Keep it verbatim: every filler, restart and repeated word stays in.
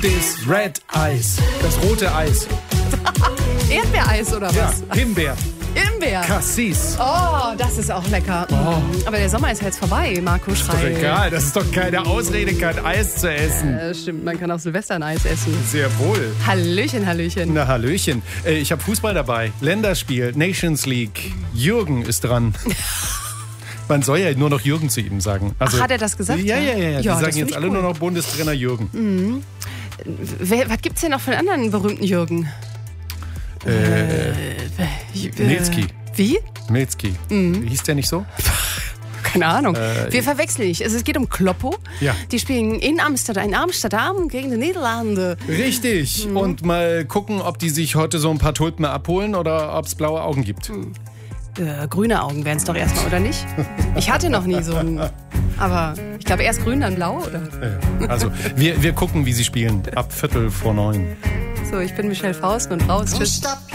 Das Red Eis. Das rote Eis. Erdbeereis oder Ja, was? Himbeer. Himbeer. Cassis. Oh, das ist auch lecker. Oh. Aber der Sommer ist jetzt vorbei, Marco Ist doch Schrei. egal, das ist doch keine Ausrede, kein Eis zu essen. Äh, stimmt, man kann auch Silvester ein Eis essen. Sehr wohl. Hallöchen, Hallöchen. Na, Hallöchen. Äh, Ich habe Fußball dabei. Länderspiel, Nations League. Jürgen ist dran. Man soll ja nur noch Jürgen zu ihm sagen. Also, Ach, hat er das gesagt? Ja, ja, ja. ja. Die Ja, das sagen find jetzt ich alle cool. nur noch Bundestrainer Jürgen. Wer, was gibt's denn noch von anderen berühmten Jürgen? Äh, Äh, Milzki. Wie? Milzki. Mhm. Hieß der nicht so? Keine Ahnung. Äh, Wir verwechseln nicht. Also es geht um Kloppo. Ja. Die spielen in Amsterdam, in Amsterdam gegen die Niederlande. Richtig. Mhm. Und mal gucken, ob die sich heute so ein paar Tulpen abholen oder ob es blaue Augen gibt. Äh, grüne Augen wären es doch erstmal, oder nicht? Ich hatte noch nie so einen. Aber ich glaube erst grün, dann blau, oder? Äh, Also, wir, wir gucken, wie sie spielen. Ab Viertel vor neun. So, ich bin Michelle Fausten und raus. Tschüss.